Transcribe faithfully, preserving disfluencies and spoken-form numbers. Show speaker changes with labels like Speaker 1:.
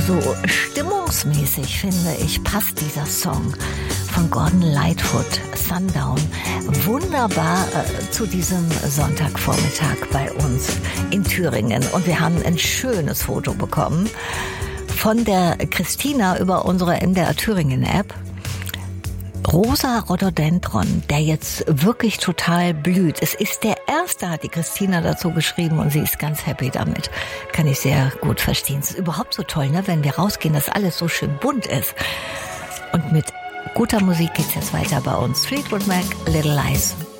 Speaker 1: so stimmungsmäßig, finde ich, passt dieser Song von Gordon Lightfoot, Sundown, wunderbar äh, zu diesem Sonntagvormittag bei uns in Thüringen. Und wir haben ein schönes Foto bekommen von der Christina über unsere M D R Thüringen App. Rosa Rhododendron, der jetzt wirklich total blüht. Es ist der erste, hat die Christina dazu geschrieben, und sie ist ganz happy damit. Kann ich sehr gut verstehen. Es ist überhaupt so toll, ne, wenn wir rausgehen, dass alles so schön bunt ist. Und mit guter Musik geht's jetzt weiter bei uns. Fleetwood Mac, Little Lies.